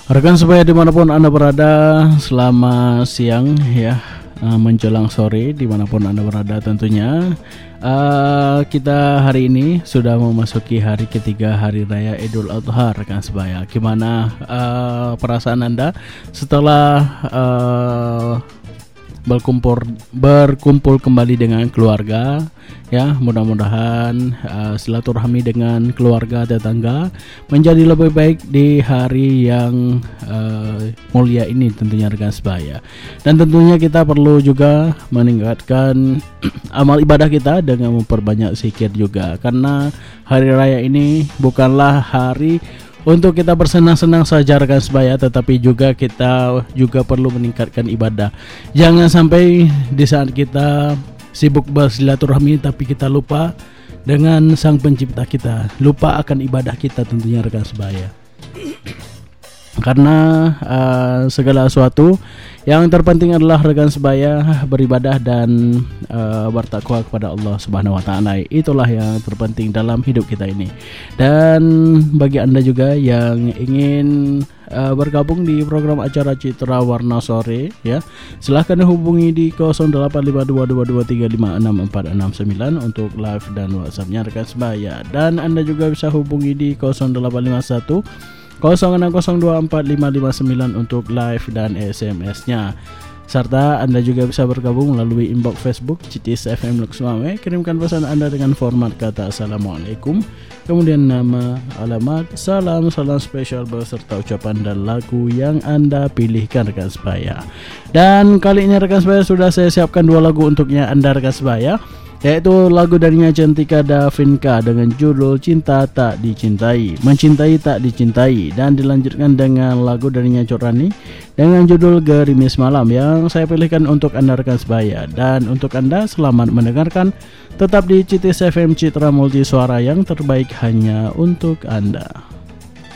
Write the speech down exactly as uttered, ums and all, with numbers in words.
Rekan supaya dimanapun Anda berada, selamat siang ya, uh, menjelang sore dimanapun Anda berada tentunya. uh, Kita hari ini sudah memasuki hari ketiga Hari Raya Idul Adha, rekan sebaya. Gimana uh, perasaan Anda setelah uh, berkumpul berkumpul kembali dengan keluarga? Ya, mudah-mudahan uh, silaturahmi dengan keluarga tetangga menjadi lebih baik di hari yang uh, mulia ini tentunya, rekan sebaya. Dan tentunya kita perlu juga meningkatkan amal ibadah kita dengan memperbanyak zikir juga, karena hari raya ini bukanlah hari untuk kita bersenang-senang saja, rekan sebaya, tetapi juga kita juga perlu meningkatkan ibadah. Jangan sampai di saat kita sibuk bersilaturahmi tapi kita lupa dengan Sang Pencipta kita, lupa akan ibadah kita tentunya, rekan sebaya. Karena uh, segala sesuatu yang terpenting adalah, rekan sebaya, beribadah dan uh, bertakwa kepada Allah Subhanahu wa taala. Itulah yang terpenting dalam hidup kita ini. Dan bagi Anda juga yang ingin uh, bergabung di program acara Citra Warna Sore ya, silahkan hubungi di nol delapan lima dua dua dua tiga lima enam empat enam sembilan untuk live dan WhatsApp-nya, rekan sebaya. Dan Anda juga bisa hubungi di nol delapan lima satu nol enam nol dua empat lima lima sembilan untuk live dan S M S-nya. Serta Anda juga bisa bergabung melalui inbox Facebook C T S F M Luxmame. Kirimkan pesan Anda dengan format kata Assalamualaikum, kemudian nama, alamat, salam, salam spesial beserta ucapan dan lagu yang Anda pilihkan, rekan sebaya. Dan kali ini, rekan sebaya, sudah saya siapkan dua lagu untuknya Anda, rekan sebaya, yaitu lagu darinya Cantika Davinka dengan judul Cinta Tak Dicintai, Mencintai Tak Dicintai, dan dilanjutkan dengan lagu darinya Corani dengan judul Gerimis Malam yang saya pilihkan untuk Anda, rekan sebaya. Dan untuk Anda, selamat mendengarkan, tetap di C T S F M Citra Multi Suara yang terbaik hanya untuk Anda.